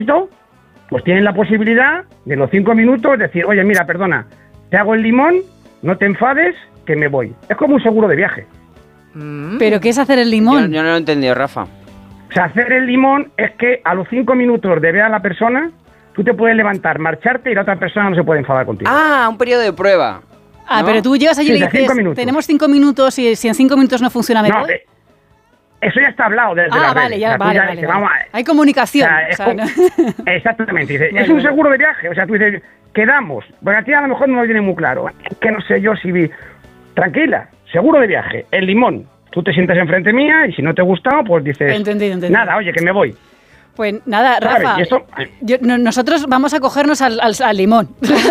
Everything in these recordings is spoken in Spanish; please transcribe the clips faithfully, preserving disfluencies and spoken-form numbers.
pues tienen la posibilidad de los cinco minutos decir, oye, mira, perdona, te hago el limón, no te enfades, que me voy. Es como un seguro de viaje. Mm. ¿Pero qué es hacer el limón? Yo, yo no lo he entendido, Rafa. O sea, hacer el limón es que a los cinco minutos de ver a la persona, tú te puedes levantar, marcharte y la otra persona no se puede enfadar contigo. Ah, un periodo de prueba. Ah, ¿no? pero tú llegas allí y Sí, le de cinco dices, minutos. tenemos cinco minutos y si en cinco minutos no funciona, ¿me No, voy? eh, eso ya está hablado desde Ah, las vale, redes. ya, O sea, tú vale, ya vale, dices, vale. vamos a- Hay comunicación. O sea, es o sea, co- ¿no? Exactamente. Dice, Vale, es un vale. seguro de viaje. O sea, tú dices, quedamos. Porque a ti a lo mejor no lo tiene muy claro. Es que no sé yo si vi. Tranquila, seguro de viaje. El limón. Tú te sientas enfrente mía y si no te gusta, pues dices. Entendido, entendido. Nada, oye, que me voy. Pues nada, ¿Sabes? Rafa, Y esto- yo- no- nosotros vamos a cogernos al, al- al limón.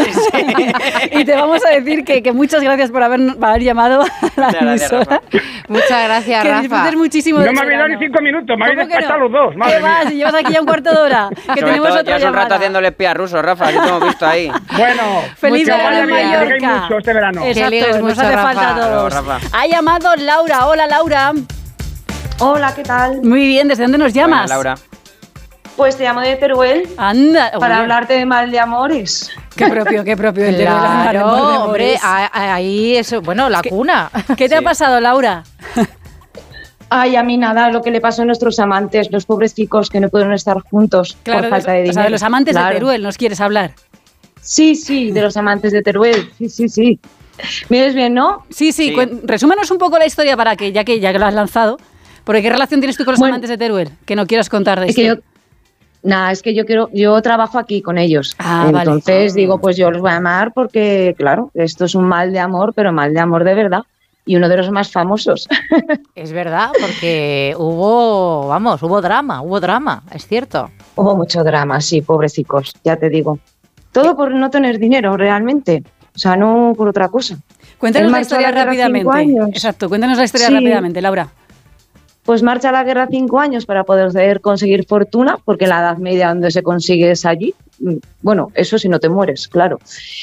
Y te vamos a decir que, que muchas gracias por haber, por haber llamado a la Muchas gracias, emisora. Muchas gracias, Que Rafa. disfrutes muchísimo No del me habéis dado verano. ni cinco minutos, me habéis ¿Cómo que despachado no? los dos. Madre ¿Qué vas? mía. Si llevas aquí ya un cuarto de hora. Que Sobre tenemos todo, otra ya hace un rato llamada. haciéndole espía ruso, Rafa, que te hemos visto ahí. Bueno, Feliz que verano vaya en bien, que Mallorca. ligáis mucho este verano. Que ligues Exacto, nos mucho, hace Rafa. falta a Hasta luego, todos. Rafa. Ha llamado Laura. Hola, Laura. Hola, ¿qué tal? Muy bien, ¿desde dónde nos llamas? Buenas, Laura. Pues te llamo de Teruel Anda. para Oye, hablarte de mal de amores. Qué propio, qué propio. el de la- Claro, de amores. hombre, a- a- ahí eso, bueno, la cuna. ¿Qué te ha Sí. pasado, Laura? Ay, a mí nada, lo que le pasó a nuestros amantes, los pobres chicos que no pudieron estar juntos por falta de o dinero. sea, de los amantes Claro. de Teruel, ¿nos quieres hablar? Sí, sí, de los amantes de Teruel, sí, sí, sí. ¿Me ves bien, no? Sí, sí, Sí. cuen- resúmanos un poco la historia para que, ya que ya que lo has lanzado, porque ¿qué relación tienes tú con los Bueno, amantes de Teruel? Que no quieras contar de Es esto. que yo, nada, es que yo quiero, yo trabajo aquí con ellos. Ah, vale. Entonces digo, pues yo los voy a amar porque, claro, esto es un mal de amor, pero mal de amor de verdad. Y uno de los más famosos. Es verdad, porque hubo, vamos, hubo drama, hubo drama, es cierto. Hubo mucho drama, sí, pobrecicos, ya te digo. Todo por no tener dinero, realmente. O sea, no por otra cosa. Cuéntanos Él la marchó a historia la guerra rápidamente. cinco años. Exacto, cuéntanos la historia Sí. rápidamente, Laura. Pues marcha a la guerra cinco años para poder conseguir fortuna, porque la Edad Media donde se consigue es allí. Bueno, eso si no te mueres, claro.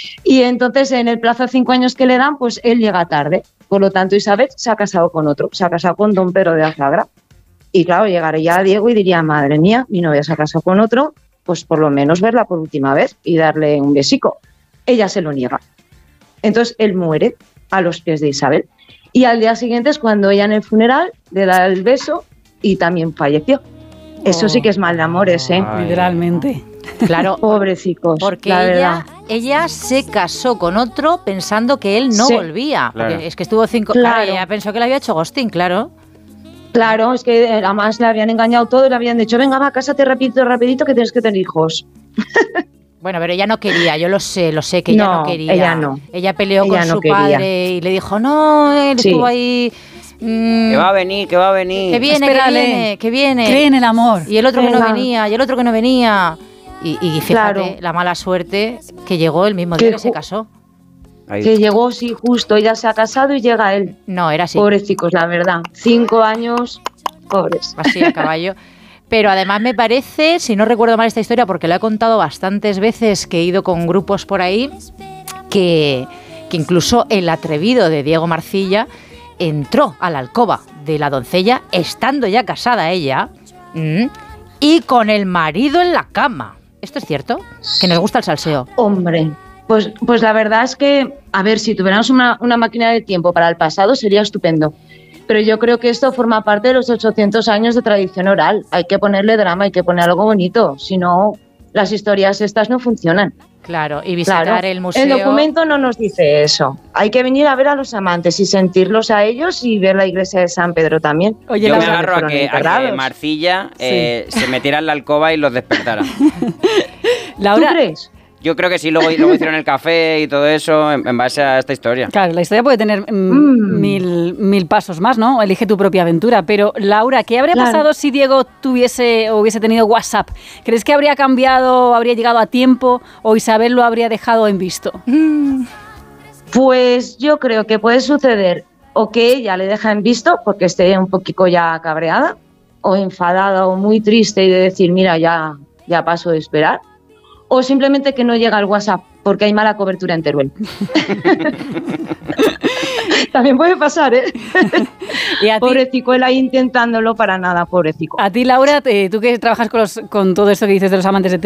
Y entonces en el plazo de cinco años que le dan, pues él llega tarde. Por lo tanto, Isabel se ha casado con otro, se ha casado con don Pedro de Azagra. Y claro, llegaría Diego y diría, madre mía, mi novia se ha casado con otro, pues por lo menos verla por última vez y darle un besico. Ella se lo niega. Entonces él muere a los pies de Isabel. Y al día siguiente es cuando ella en el funeral le da el beso y también falleció. Eso sí que es mal de amores, ¿eh? Ay. Literalmente. Claro, Pobrecicos, porque la ella, verdad. ella se casó con otro pensando que él no Sí. volvía. Porque Claro. es que estuvo cinco... Claro. Claro, ella pensó que le había hecho ghosting, claro. Claro, es que además le habían engañado todo y le habían dicho, venga, va, cásate rapidito, rapidito, que tienes que tener hijos. Bueno, pero ella no quería, yo lo sé, lo sé que ella no No, quería. ella no. Ella peleó Ella con no su quería. padre y le dijo, no, él Sí. estuvo ahí... mm, Que va a venir, que va a venir. que viene, Espérale. que viene, que viene. Cree en el amor. Y el otro que no Venga. venía, y el otro que no venía. Y, y fíjate, Claro. la mala suerte que llegó el mismo Que día que se ju- casó. Ahí. Que llegó, sí, justo, ella se ha casado y llega él. No, era así, Pobrecicos, la verdad. Cinco años, pobres. así a caballo. Pero además me parece, si no recuerdo mal esta historia, porque lo he contado bastantes veces que he ido con grupos por ahí, que, que incluso el atrevido de Diego Marcilla entró a la alcoba de la doncella, estando ya casada ella, ¿m? y con el marido en la cama. ¿Esto es cierto? Que nos gusta el salseo. Hombre, pues, pues la verdad es que, a ver, si tuviéramos una, una máquina de tiempo para el pasado sería estupendo. Pero yo creo que esto forma parte de los ochocientos años de tradición oral. Hay que ponerle drama, hay que poner algo bonito. Si no, las historias estas no funcionan. Claro, y visitar Claro. el museo. El documento no nos dice eso. Hay que venir a ver a los amantes y sentirlos a ellos y ver la iglesia de San Pedro también. Oye, Yo me Laura, agarro a fueron que, a que enterrados. Marcilla eh, se metiera en la alcoba y los despertara. Laura, ¿Tú crees? Yo creo que sí, luego, luego hicieron el café y todo eso en, en base a esta historia. claro, la historia puede tener mm, Mm. mil, mil pasos más, ¿no? Elige tu propia aventura. Pero, Laura, ¿qué habría Claro. pasado si Diego tuviese o hubiese tenido WhatsApp? ¿Crees que habría cambiado, habría llegado a tiempo o Isabel lo habría dejado en visto? Pues yo creo que puede suceder o que ella le deja en visto porque esté un poquito ya cabreada o enfadada o muy triste y de decir, mira, ya, ya paso de esperar. O simplemente que no llega el WhatsApp porque hay mala cobertura en Teruel. También puede pasar, ¿eh? ¿Y a ti? Pobrecico, él ahí intentándolo para nada, pobrecico. A ti, Laura, te- tú que trabajas con, los, con todo esto que dices de los amantes de